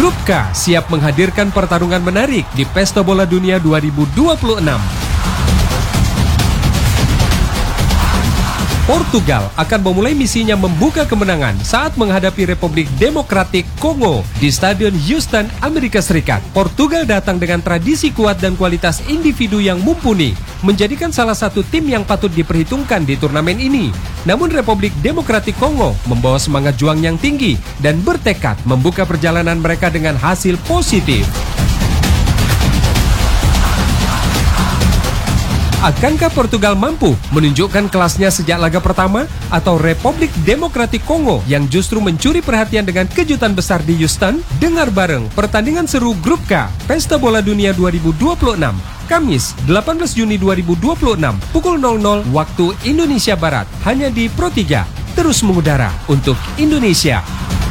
Grup K siap menghadirkan pertarungan menarik di Pesta Bola Dunia 2026. Portugal akan memulai misinya membuka kemenangan saat menghadapi Republik Demokratik Kongo di Stadion Houston, Amerika Serikat. Portugal datang dengan tradisi kuat dan kualitas individu yang mumpuni, menjadikan salah satu tim yang patut diperhitungkan di turnamen ini. Namun Republik Demokratik Kongo membawa semangat juang yang tinggi dan bertekad membuka perjalanan mereka dengan hasil positif. Akankah Portugal mampu menunjukkan kelasnya sejak laga pertama? Atau Republik Demokratik Kongo yang justru mencuri perhatian dengan kejutan besar di Houston? Dengar bareng pertandingan seru Grup K Pesta Bola Dunia 2026 Kamis 18 Juni 2026 pukul 00 waktu Indonesia Barat hanya di Pro3, terus mengudara untuk Indonesia.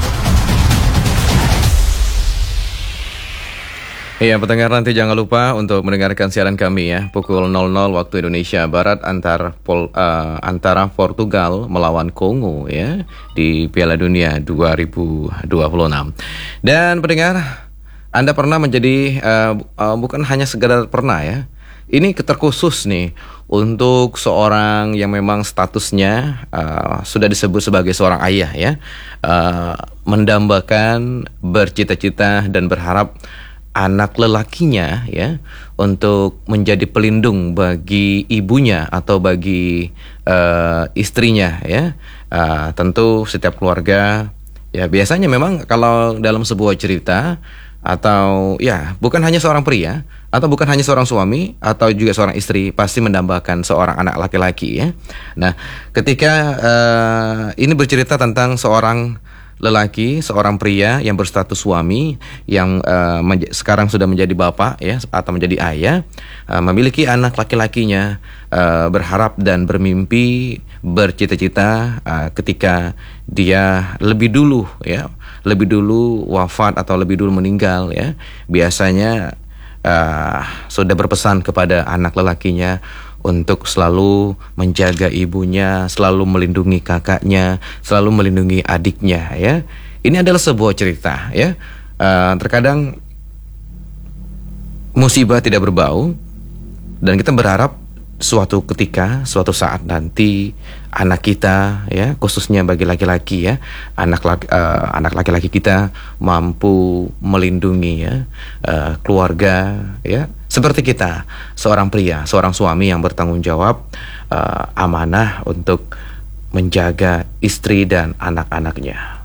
Iya, pendengar, nanti jangan lupa untuk mendengarkan siaran kami ya, pukul 00 waktu Indonesia Barat antara Portugal melawan Kongo ya di Piala Dunia 2026. Dan pendengar, Anda pernah menjadi bukan hanya sekedar pernah ya. Ini terkhusus nih untuk seorang yang memang statusnya sudah disebut sebagai seorang ayah ya, mendambakan, bercita-cita dan berharap anak lelakinya ya untuk menjadi pelindung bagi ibunya atau bagi istrinya ya. Tentu setiap keluarga ya biasanya memang kalau dalam sebuah cerita atau ya bukan hanya seorang pria atau bukan hanya seorang suami atau juga seorang istri pasti mendambakan seorang anak laki-laki ya. Nah, ketika ini bercerita tentang seorang lelaki, seorang pria yang berstatus suami yang sekarang sudah menjadi bapak ya atau menjadi ayah, memiliki anak laki-lakinya, berharap dan bermimpi, bercita-cita ketika dia lebih dulu wafat atau lebih dulu meninggal ya, biasanya sudah berpesan kepada anak lelakinya untuk selalu menjaga ibunya, selalu melindungi kakaknya, selalu melindungi adiknya ya. Ini adalah sebuah cerita ya. Terkadang musibah tidak berbau dan kita berharap suatu ketika, suatu saat nanti anak kita ya, khususnya bagi laki-laki ya, anak laki-laki kita mampu melindungi ya keluarga ya. Seperti kita, seorang pria, seorang suami yang bertanggung jawab, amanah untuk menjaga istri dan anak-anaknya.